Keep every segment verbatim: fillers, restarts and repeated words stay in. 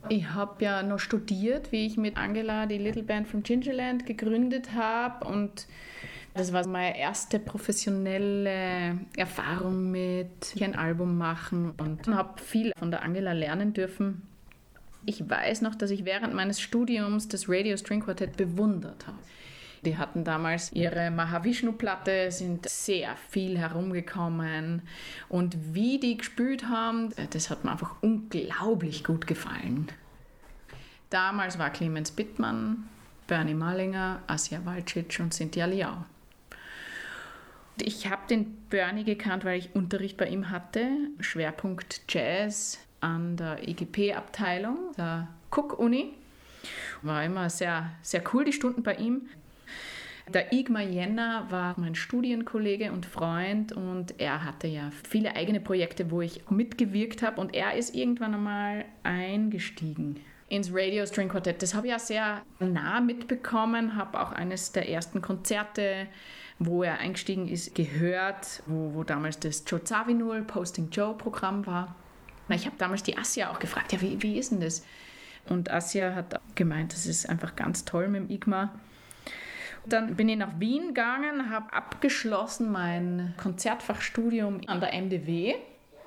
Ich habe ja noch studiert, wie ich mit Angela die Little Band from Gingerland gegründet habe, und das war meine erste professionelle Erfahrung mit ein Album machen, und habe viel von der Angela lernen dürfen. Ich weiß noch, dass ich während meines Studiums das Radio String Quartet bewundert habe. Die hatten damals ihre Mahavishnu-Platte, sind sehr viel herumgekommen, und wie die gespielt haben, das hat mir einfach unglaublich gut gefallen. Damals war Clemens Bittmann, Bernie Malinger, Asja Walcic und Cynthia Liao. Ich habe den Bernie gekannt, weil ich Unterricht bei ihm hatte, Schwerpunkt Jazz an der I G P-Abteilung der Cook-Uni. War immer sehr, sehr cool, die Stunden bei ihm. Der Igmar Jenner war mein Studienkollege und Freund, und er hatte ja viele eigene Projekte, wo ich mitgewirkt habe, und er ist irgendwann einmal eingestiegen ins Radio String Quartet. Das habe ich ja sehr nah mitbekommen, habe auch eines der ersten Konzerte, wo er eingestiegen ist, gehört, wo, wo damals das Joe Zawinul Posting Joe Programm war. Ich habe damals die Asja auch gefragt, ja, wie, wie ist denn das? Und Asja hat gemeint, das ist einfach ganz toll mit dem Igmar. Dann bin ich nach Wien gegangen, habe abgeschlossen mein Konzertfachstudium an der M D W.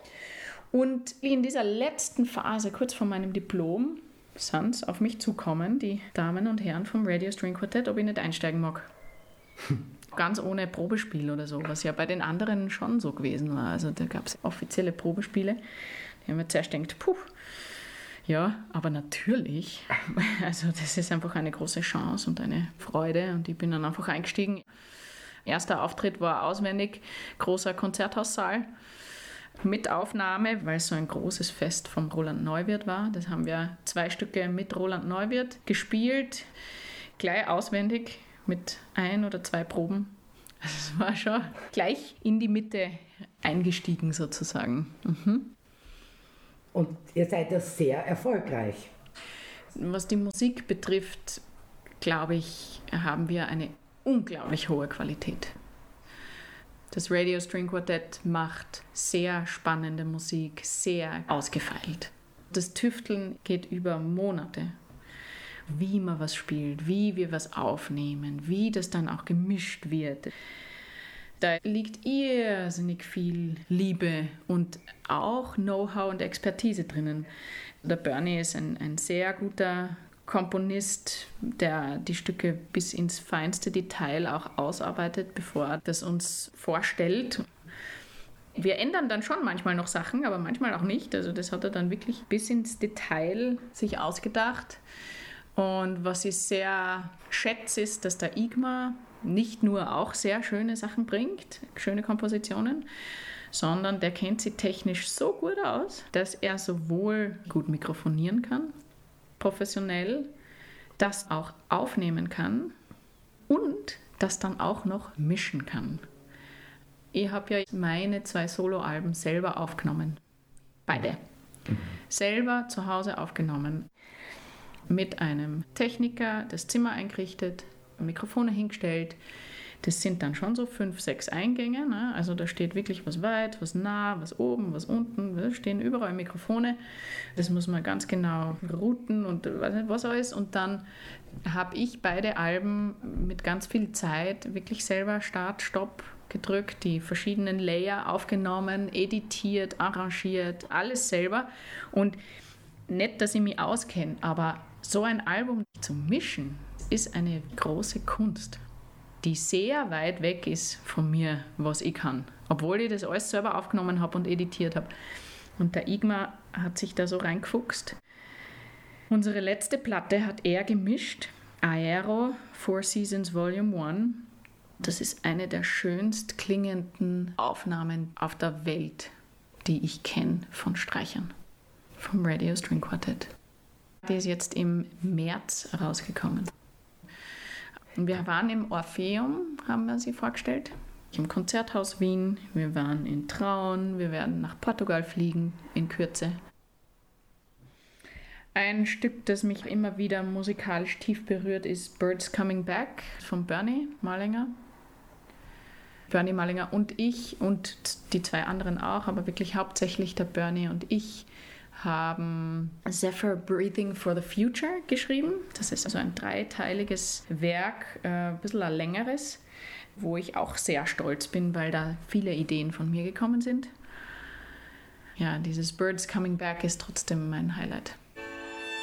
Und in dieser letzten Phase, kurz vor meinem Diplom, sind sie auf mich zukommen, die Damen und Herren vom Radio String Quartet, ob ich nicht einsteigen mag. Ganz ohne Probespiel oder so, was ja bei den anderen schon so gewesen war. Also da gab es offizielle Probespiele. Die haben mir zuerst gedacht, puh, ja, aber natürlich. Also das ist einfach eine große Chance und eine Freude, und ich bin dann einfach eingestiegen. Erster Auftritt war auswendig, großer Konzerthaussaal mit Aufnahme, weil es so ein großes Fest vom Roland Neuwirth war. Das haben wir zwei Stücke mit Roland Neuwirth gespielt, gleich auswendig mit ein oder zwei Proben. Also es war schon gleich in die Mitte eingestiegen sozusagen. Mhm. Und ihr seid ja sehr erfolgreich. Was die Musik betrifft, glaube ich, haben wir eine unglaublich hohe Qualität. Das Radio String Quartet macht sehr spannende Musik, sehr ausgefeilt. Das Tüfteln geht über Monate. Wie man was spielt, wie wir was aufnehmen, wie das dann auch gemischt wird. Da liegt irrsinnig viel Liebe und auch Know-how und Expertise drinnen. Der Bernie ist ein, ein sehr guter Komponist, der die Stücke bis ins feinste Detail auch ausarbeitet, bevor er das uns vorstellt. Wir ändern dann schon manchmal noch Sachen, aber manchmal auch nicht. Also das hat er dann wirklich bis ins Detail sich ausgedacht. Und was ich sehr schätze, ist, dass der Igmar nicht nur auch sehr schöne Sachen bringt, schöne Kompositionen, sondern der kennt sie technisch so gut aus, dass er sowohl gut mikrofonieren kann, professionell, das auch aufnehmen kann und das dann auch noch mischen kann. Ich habe ja meine zwei Soloalben selber aufgenommen. Beide. Mhm. Selber zu Hause aufgenommen. Mit einem Techniker das Zimmer eingerichtet, Mikrofone hingestellt. Das sind dann schon so fünf, sechs Eingänge. Ne? Also da steht wirklich was weit, was nah, was oben, was unten. Da stehen überall Mikrofone. Das muss man ganz genau routen und weiß nicht was alles. Und dann habe ich beide Alben mit ganz viel Zeit wirklich selber Start, Stopp gedrückt, die verschiedenen Layer aufgenommen, editiert, arrangiert, alles selber. Und nicht, dass ich mich auskenne, aber so ein Album zu mischen, ist eine große Kunst, die sehr weit weg ist von mir, was ich kann. Obwohl ich das alles selber aufgenommen habe und editiert habe. Und der Igmar hat sich da so reingefuchst. Unsere letzte Platte hat er gemischt, Aero, Four Seasons Volume eins. Das ist eine der schönst klingenden Aufnahmen auf der Welt, die ich kenne von Streichern, vom Radio String Quartet. Die ist jetzt im März rausgekommen. Wir waren im Orpheum, haben wir sie vorgestellt, im Konzerthaus Wien. Wir waren in Traun, wir werden nach Portugal fliegen in Kürze. Ein Stück, das mich immer wieder musikalisch tief berührt, ist Birds Coming Back von Bernie Malinger. Bernie Malinger und ich und die zwei anderen auch, aber wirklich hauptsächlich der Bernie und ich haben Zephyr Breathing for the Future geschrieben. Das ist also ein dreiteiliges Werk, äh, ein bisschen ein längeres, wo ich auch sehr stolz bin, weil da viele Ideen von mir gekommen sind. Ja, dieses Birds Coming Back ist trotzdem mein Highlight.